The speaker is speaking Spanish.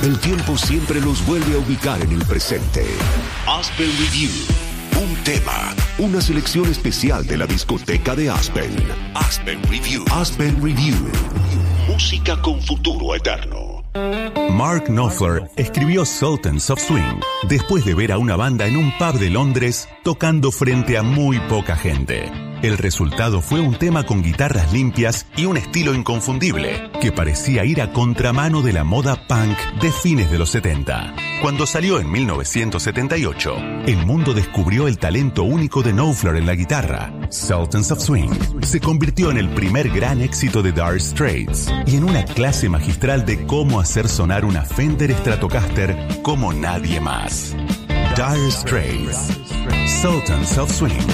El tiempo siempre los vuelve a ubicar en el presente. Aspen Review. Un tema, una selección especial de la discoteca de Aspen. Aspen Review. Aspen Review. Música con futuro eterno. Mark Knopfler escribió Sultans of Swing después de ver a una banda en un pub de Londres tocando frente a muy poca gente. El resultado fue un tema con guitarras limpias y un estilo inconfundible que parecía ir a contramano de la moda punk de fines de los 70. Cuando salió en 1978, el mundo descubrió el talento único de Knopfler en la guitarra. Sultans of Swing se convirtió en el primer gran éxito de Dire Straits y en una clase magistral de cómo hacer sonar una Fender Stratocaster como nadie más. Dire Straits, Sultans of Swing.